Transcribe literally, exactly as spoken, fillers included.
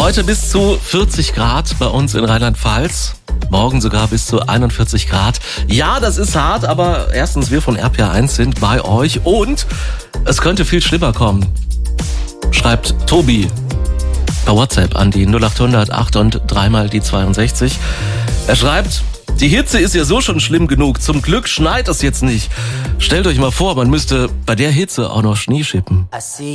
Heute bis zu vierzig Grad bei uns in Rheinland-Pfalz. Morgen sogar bis zu einundvierzig Grad. Ja, das ist hart, aber erstens, wir von R P R eins sind bei euch und es könnte viel schlimmer kommen. Schreibt Tobi per WhatsApp an die null acht hundert acht und dreimal die zweiundsechzig. Er schreibt: Die Hitze ist ja so schon schlimm genug. Zum Glück schneit es jetzt nicht. Stellt euch mal vor, man müsste bei der Hitze auch noch Schnee schippen.